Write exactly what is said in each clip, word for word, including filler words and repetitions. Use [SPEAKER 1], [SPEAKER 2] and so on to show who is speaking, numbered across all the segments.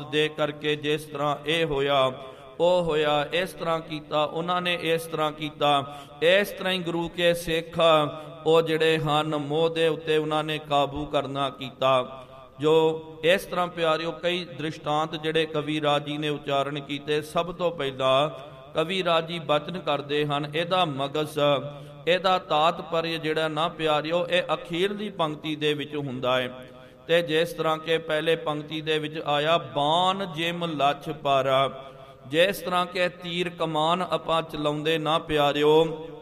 [SPEAKER 1] ਦੇ ਕਰਕੇ ਜਿਸ ਤਰ੍ਹਾਂ ਇਹ ਹੋਇਆ ਉਹ ਹੋਇਆ, ਇਸ ਤਰ੍ਹਾਂ ਕੀਤਾ ਉਹਨਾਂ ਨੇ, ਇਸ ਤਰ੍ਹਾਂ ਕੀਤਾ। ਇਸ ਤਰ੍ਹਾਂ ਹੀ ਗੁਰੂ ਕੇ ਸਿੱਖ ਉਹ ਜਿਹੜੇ ਹਨ ਮੋਹ ਦੇ ਉੱਤੇ ਉਹਨਾਂ ਨੇ ਕਾਬੂ ਕਰਨਾ ਕੀਤਾ। ਜੋ ਇਸ ਤਰ੍ਹਾਂ ਪਿਆਰਿਓ ਕਈ ਦ੍ਰਿਸ਼ਟਾਂਤ ਜਿਹੜੇ ਕਵੀ ਰਾਜ ਜੀ ਨੇ ਉਚਾਰਨ ਕੀਤੇ। ਸਭ ਤੋਂ ਪਹਿਲਾਂ ਕਵੀ ਰਾਜ ਜੀ ਬਚਨ ਕਰਦੇ ਹਨ, ਇਹਦਾ ਮਗਜ਼, ਇਹਦਾ ਤਾਤਪਰਯ ਜਿਹੜਾ ਨਾ ਪਿਆਰਿਓ ਇਹ ਅਖੀਰਲੀ ਪੰਕਤੀ ਦੇ ਵਿੱਚ ਹੁੰਦਾ ਹੈ। ਤੇ ਜਿਸ ਤਰ੍ਹਾਂ ਕਿ ਪਹਿਲੇ ਪੰਕਤੀ ਦੇ ਵਿੱਚ ਆਇਆ, ਬਾਣ ਜਿਮ ਲੱਛ ਪਰ, ਜਿਸ ਤਰ੍ਹਾਂ ਕਿ ਤੀਰ ਕਮਾਨ ਆਪਾਂ ਚਲਾਉਂਦੇ ਨਾ ਪਿਆਰਿਓ,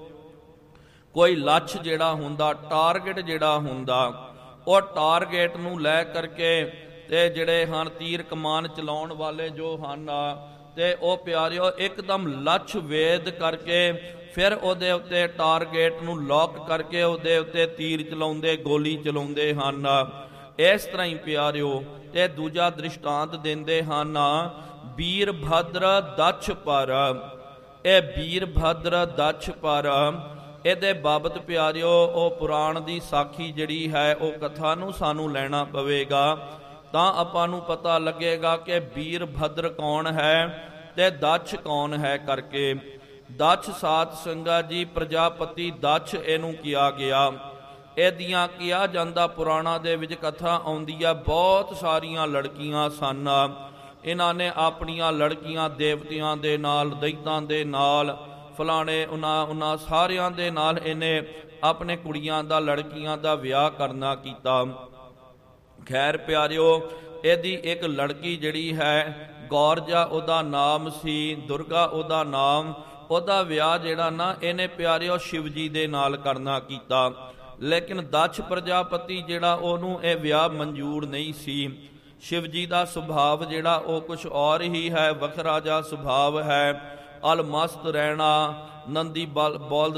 [SPEAKER 1] ਕੋਈ ਲੱਛ ਜਿਹੜਾ ਹੁੰਦਾ, ਟਾਰਗੇਟ ਜਿਹੜਾ ਹੁੰਦਾ, ਉਹ ਟਾਰਗੇਟ ਨੂੰ ਲੈ ਕਰਕੇ ਤੇ ਜਿਹੜੇ ਹਨ ਤੀਰ ਕਮਾਨ ਚਲਾਉਣ ਵਾਲੇ ਜੋ ਹਨ ਤੇ ਉਹ ਪਿਆਰਿਓ ਇੱਕਦਮ ਲੱਛ ਵੇਦ ਕਰਕੇ ਫਿਰ ਉਹਦੇ ਉੱਤੇ ਟਾਰਗੇਟ ਨੂੰ ਲੋਕ ਕਰਕੇ ਉਹਦੇ ਉੱਤੇ ਤੀਰ ਚਲਾਉਂਦੇ, ਗੋਲੀ ਚਲਾਉਂਦੇ ਹਨ। ਇਸ ਤਰ੍ਹਾਂ ਹੀ ਪਿਆਰਿਓ ਤੇ ਦੂਜਾ ਦ੍ਰਿਸ਼ਟਾਂਤ ਦਿੰਦੇ ਹਨ, ਵੀਰਭਦਰ ਦੱਛ ਪਰ। ਇਹ ਵੀਰਭਦਰ ਦੱਛ ਪਰ, ਇਹਦੇ ਬਾਬਤ ਪਿਆਰਿਓ ਉਹ ਪੁਰਾਣ ਦੀ ਸਾਖੀ ਜਿਹੜੀ ਹੈ ਉਹ ਕਥਾ ਨੂੰ ਸਾਨੂੰ ਲੈਣਾ ਪਵੇਗਾ, ਤਾਂ ਆਪਾਂ ਨੂੰ ਪਤਾ ਲੱਗੇਗਾ ਕਿ ਵੀਰਭਦਰ ਕੌਣ ਹੈ ਤੇ ਦੱਛ ਕੌਣ ਹੈ ਕਰਕੇ। ਦੱਛ ਸਾਧ ਸੰਗਤ ਜੀ ਪ੍ਰਜਾਪਤੀ ਦੱਛ ਇਹਨੂੰ ਕਿਹਾ ਗਿਆ। ਇਹਦੀਆਂ ਕਿਹਾ ਜਾਂਦਾ ਪੁਰਾਣਾਂ ਦੇ ਵਿੱਚ ਕਥਾ ਆਉਂਦੀ ਆ, ਬਹੁਤ ਸਾਰੀਆਂ ਲੜਕੀਆਂ ਸਨ। ਇਹਨਾਂ ਨੇ ਆਪਣੀਆਂ ਲੜਕੀਆਂ ਦੇਵਤਿਆਂ ਦੇ ਨਾਲ, ਦੈਤਾਂ ਦੇ ਨਾਲ, ਫਲਾਣੇ ਉਹਨਾਂ ਉਹਨਾਂ ਸਾਰਿਆਂ ਦੇ ਨਾਲ ਇਹਨੇ ਆਪਣੇ ਕੁੜੀਆਂ ਦਾ, ਲੜਕੀਆਂ ਦਾ ਵਿਆਹ ਕਰਨਾ ਕੀਤਾ। ਖੈਰ ਪਿਆਰਿਓ ਇਹਦੀ ਇੱਕ ਲੜਕੀ ਜਿਹੜੀ ਹੈ ਗੌਰਜਾ ਉਹਦਾ ਨਾਮ ਸੀ, ਦੁਰਗਾ ਉਹਦਾ ਨਾਮ, ਉਹਦਾ ਵਿਆਹ ਜਿਹੜਾ ਨਾ ਇਹਨੇ ਪਿਆਰਿਓ ਸ਼ਿਵ ਜੀ ਦੇ ਨਾਲ ਕਰਨਾ ਕੀਤਾ। ਲੇਕਿਨ ਦੱਛ ਪ੍ਰਜਾਪਤੀ ਜਿਹੜਾ ਉਹਨੂੰ ਇਹ ਵਿਆਹ ਮਨਜ਼ੂਰ ਨਹੀਂ ਸੀ। ਸ਼ਿਵ ਜੀ ਦਾ ਸੁਭਾਵ ਜਿਹੜਾ ਉਹ ਕੁਛ ਔਰ ਹੀ ਹੈ, ਵੱਖਰਾ ਜਿਹਾ ਸੁਭਾਵ ਹੈ। ਅਲਮਸਤ ਰਹਿਣਾ, ਨੰਦੀ ਬਲ ਬੋਲਦ